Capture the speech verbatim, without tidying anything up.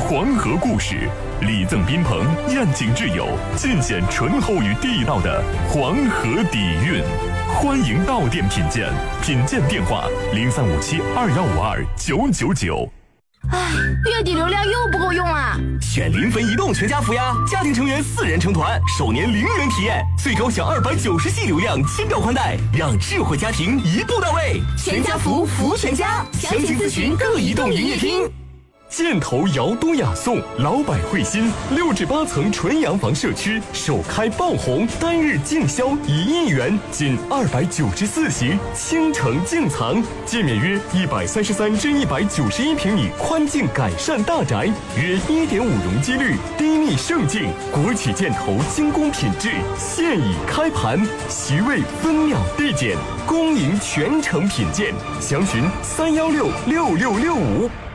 黄河故事，礼赠宾朋，宴请挚友，尽显醇厚与地道的黄河底蕴。欢迎到店品鉴，品鉴电话零三五七二幺五二九九九。 唉，月底流量又不够用啊！ 选临汾移动全家福呀，家庭成员四人成团，首年零元体验，最高享二百九十 G 流量，轻表宽带，让智慧家庭一步到位。 全家福福全家，详情咨询各移动营业厅。 箭头瑶多雅颂，老百惠心，六至八层纯洋房社区首开爆红，单日净销一亿元，仅二百九十四席，倾城净藏，界面约一百三十三至一百九十一平米宽净改善大宅，约一点五容积率，低密胜境，国企箭头精工品质，现已开盘，席位分秒递减，恭迎全程品鉴，详询三幺六六六六五。